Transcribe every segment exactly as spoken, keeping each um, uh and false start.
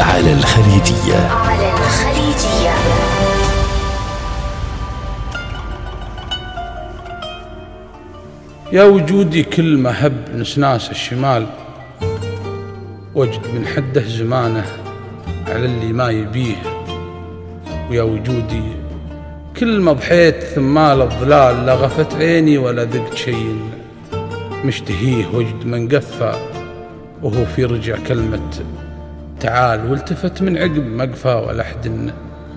على الخليجية. على الخليجية. يا وجودي كل ما هب نسناس الشمال، وجد من حده زمانه على اللي ما يبيه. ويا وجودي كل ما ضحيت ثمال الظلال، لا غفت عيني ولا ذقت شيء مشتهيه. وجد من قفى وهو في رجع كلمة تعال، والتفت من عقب مقفى ولحد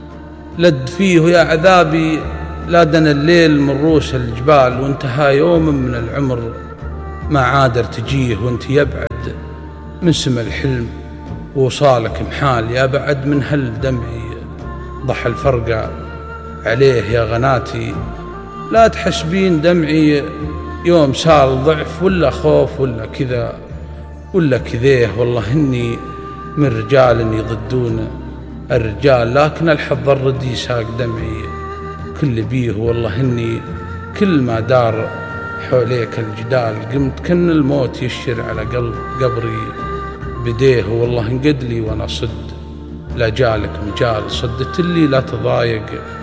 لد فيه. يا عذابي لا دنا الليل من روس الجبال، وانتهى يوم من العمر ما عادر تجيه. وانت يبعد من سما الحلم ووصالك محال، يا بعد من هل دمعي ضحى الفرقة عليه. يا غناتي لا تحسبين دمعي يوم سال ضعف ولا خوف ولا كذا ولا كذيه. والله إني من رجال يضدون الرجال، لكن الحظ الردي ساق دمعي كل بيه. والله إني كل ما دار حوليك الجدال، قمت كن الموت يشر على قلب قبري بديه. والله انقد لي وانا صد لا جالك مجال، صدت لي لا تضايق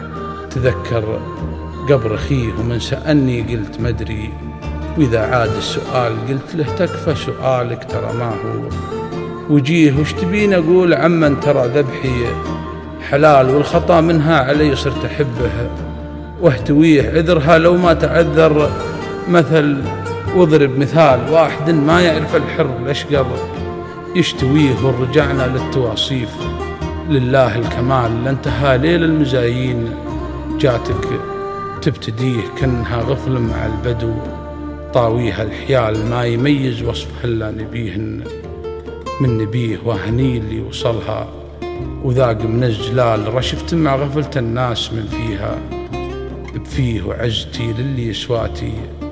تذكر قبر اخيه. ومن سألني قلت مدري، واذا عاد السؤال قلت له تكفى سؤالك ترى ما هو وجيه. وش تبين اقول عمن ترى ذبحي حلال، والخطا منها علي صرت احبه واهتويه. عذرها لو ما تعذر مثل، واضرب مثال واحد ما يعرف الحر الاشقر يشتويه. ورجعنا للتواصيف لله الكمال، لانتهى ليل المزايين جاتك تبتديه. كأنها غفل مع البدو طاويها الحيال، ما يميز وصفها الا نبيه من نبيه. وهني اللي وصلها وذاق من الجلال، رشفت مع غفلة الناس من فيها بفيه. وعزتي للي سواتي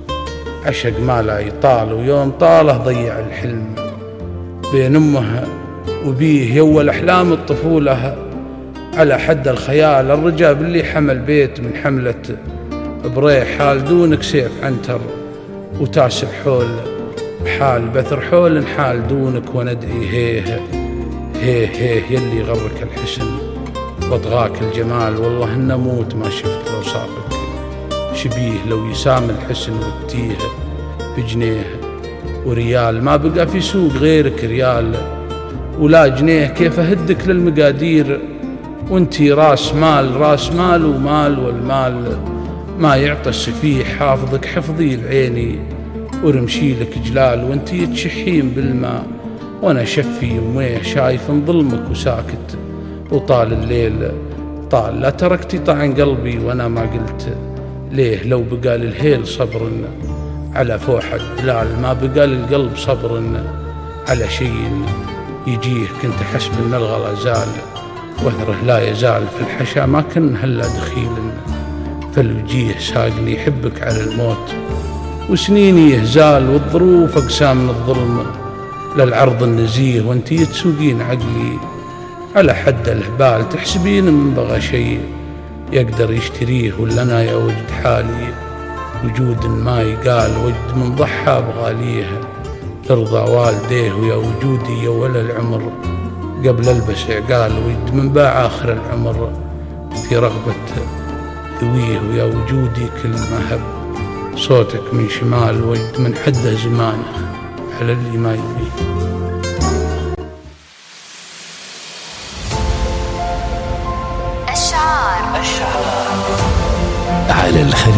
عشق ما لا يطال، ويوم طاله ضيع الحلم بين امه وبيه. يول احلام الطفوله على حد الخيال، الرجا باللي حمل بيت من حمله بريح. حال دونك سيف عنتر وتاسع حول حال بثر حول حال دونك. وندعي هيه هيه هيه يلي غرك الحسن واطغاك الجمال. والله ان اموت ما شفت لو صافك شبيه، لو يسام الحسن وتيه بجنيه وريال. ما بقى في سوق غيرك ريال ولا جنيه، كيف اهدك للمقادير وانتي راس مال. راس مال ومال والمال ما يعطى السفيه. حافظك حفظي العيني ورمشي لك جلال، وانتي تشحين بالماء وانا شفي يمويه. شايف ظلمك وساكت وطال الليل طال، لا تركتي طعن قلبي وانا ما قلت ليه. لو بقى للهيل صبر على فوح الدلال، ما بقى للقلب صبر على شيء يجيه. كنت حسب ان الغلا زال وثره لا يزال، في الحشا ما كن هلا دخيل فالوجيه. ساقني يحبك على الموت وسنيني يهزال، والظروف اقسى من الظلم للعرض النزيه. وانتي تسوقين عقلي على حد الهبال، تحسبين من بغى شيء يقدر يشتريه. ولنا يا وجد حالي وجود ما يقال، وجد من ضحى بغاليه لرضا والديه. ويا وجودي يا ولا العمر قبل البس عقال، وجد من باع آخر العمر في رغبة ذويه. ويا وجودي كل ما هب صوتك من شمال، وجد من حده زمانه على اللي ما يبيه. أشعار على الخليجية.